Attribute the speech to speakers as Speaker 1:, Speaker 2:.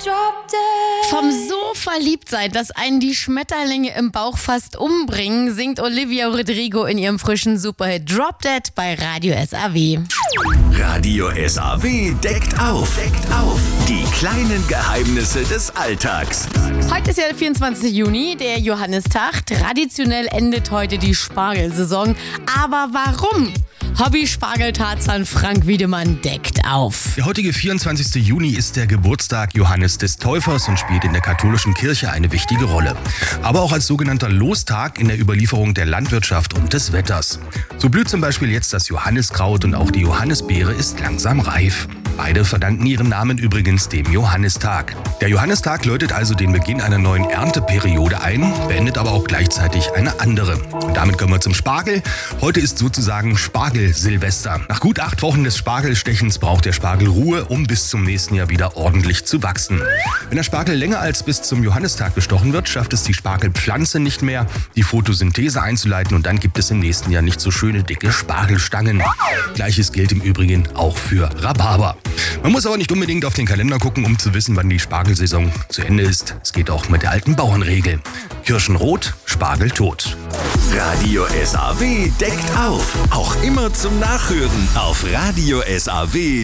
Speaker 1: Vom so verliebt sein, dass einen die Schmetterlinge im Bauch fast umbringen, singt Olivia Rodrigo in ihrem frischen Superhit Drop Dead bei Radio SAW.
Speaker 2: Radio SAW deckt auf. Die kleinen Geheimnisse des Alltags.
Speaker 1: Heute ist ja der 24. Juni, der Johannistag. Traditionell endet heute die Spargelsaison. Aber warum? Hobby-Spargeltarzan Frank Wiedemann deckt auf.
Speaker 3: Der heutige 24. Juni ist der Geburtstag Johannes des Täufers und spielt in der katholischen Kirche eine wichtige Rolle. Aber auch als sogenannter Lostag in der Überlieferung der Landwirtschaft und des Wetters. So blüht zum Beispiel jetzt das Johanniskraut und auch die Johannisbeere ist langsam reif. Beide verdanken ihren Namen übrigens dem Johannistag. Der Johannistag läutet also den Beginn einer neuen Ernteperiode ein, beendet aber auch gleichzeitig eine andere. Und damit kommen wir zum Spargel. Heute ist sozusagen Spargel-Silvester. Nach gut 8 Wochen des Spargelstechens braucht der Spargel Ruhe, um bis zum nächsten Jahr wieder ordentlich zu wachsen. Wenn der Spargel länger als bis zum Johannistag bestochen wird, schafft es die Spargelpflanze nicht mehr, die Photosynthese einzuleiten und dann gibt es im nächsten Jahr nicht so schöne dicke Spargelstangen. Gleiches gilt im Übrigen auch für Rhabarber. Man muss aber nicht unbedingt auf den Kalender gucken, um zu wissen, wann die Spargelsaison zu Ende ist. Es geht auch mit der alten Bauernregel. Kirschen rot, Spargel tot.
Speaker 2: Radio SAW deckt auf. Auch immer zum Nachhören auf radiosaw.de.